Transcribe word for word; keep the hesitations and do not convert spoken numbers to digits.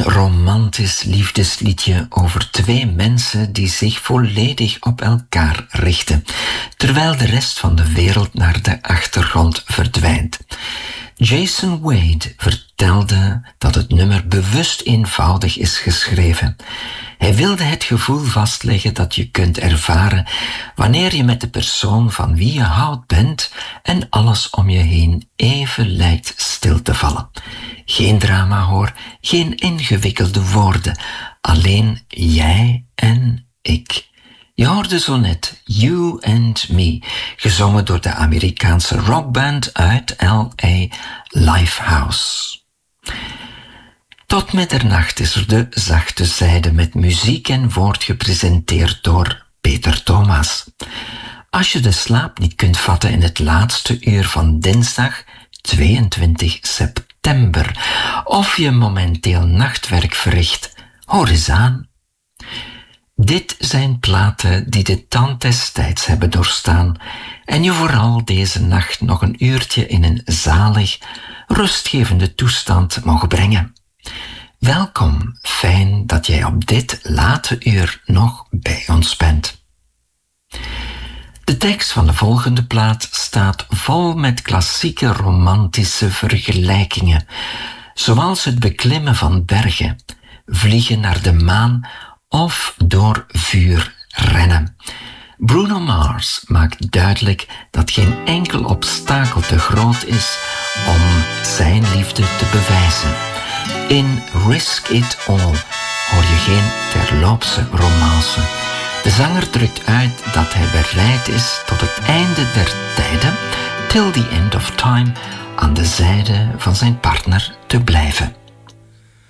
Een romantisch liefdesliedje over twee mensen die zich volledig op elkaar richten, terwijl de rest van de wereld naar de achtergrond verdwijnt. Jason Wade vertelde dat het nummer bewust eenvoudig is geschreven. Hij wilde het gevoel vastleggen dat je kunt ervaren wanneer je met de persoon van wie je houdt bent en alles om je heen even lijkt stil te vallen. Geen drama hoor, geen ingewikkelde woorden, alleen jij en ik. Je hoorde zo net You and Me, gezongen door de Amerikaanse rockband uit L A, Lifehouse. Tot middernacht is er de zachte zijde met muziek en woord gepresenteerd door Peter Thomas. Als je de slaap niet kunt vatten in het laatste uur van dinsdag tweeëntwintig september, of je momenteel nachtwerk verricht, hoor eens aan. Dit zijn platen die de tand des tijds hebben doorstaan en je vooral deze nacht nog een uurtje in een zalig, rustgevende toestand mogen brengen. Welkom, fijn dat jij op dit late uur nog bij ons bent. De tekst van de volgende plaat staat vol met klassieke romantische vergelijkingen, zoals het beklimmen van bergen, vliegen naar de maan of door vuur rennen. Bruno Mars maakt duidelijk dat geen enkel obstakel te groot is om zijn liefde te bewijzen. In Risk It All hoor je geen terloopse romance. De zanger drukt uit dat hij bereid is tot het einde der tijden, till the end of time, aan de zijde van zijn partner te blijven.